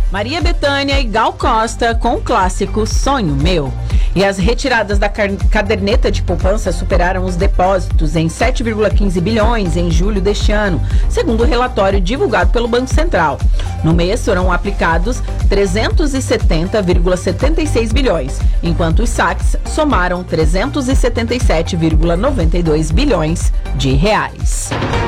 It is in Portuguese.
Maria Bethânia e Gal Costa com o clássico Sonho Meu. E as retiradas da caderneta de poupança superaram os depósitos em 7,15 bilhões em julho deste ano, segundo o relatório divulgado pelo Banco Central. No mês foram aplicados 370,76 bilhões, enquanto os saques somaram 377,92 bilhões de reais.